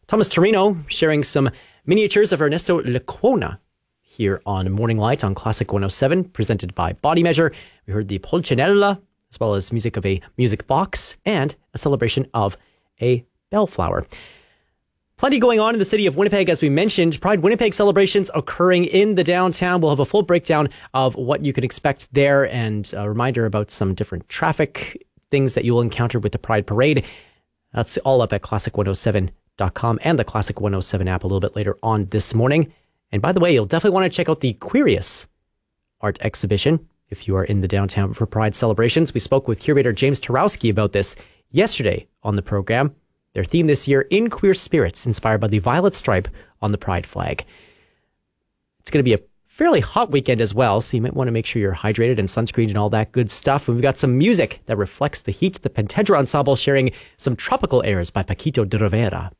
Thomas Torino sharing some miniatures of Ernesto Lecuona here on Morning Light on Classic 107, presented by Body Measure. We heard the Polcinella, as well as music of a music box and a celebration of a bellflower. Plenty going on in the city of Winnipeg, as we mentioned. Pride Winnipeg celebrations occurring in the downtown. We'll have a full breakdown of what you can expect there and a reminder about some different traffic things that you'll encounter with the Pride Parade. That's all up at classic107.com and the Classic 107 app a little bit later on this morning. And by the way, you'll definitely want to check out the Queerius art exhibition if you are in the downtown for Pride celebrations. We spoke with curator James Tarowski about this yesterday on the program. Their theme this year, In Queer Spirits, inspired by the violet stripe on the Pride flag. It's going to be a fairly hot weekend as well, so you might want to make sure you're hydrated and sunscreened and all that good stuff. And we've got some music that reflects the heat. The Pentedra Ensemble sharing some tropical airs by Paquito de Rivera.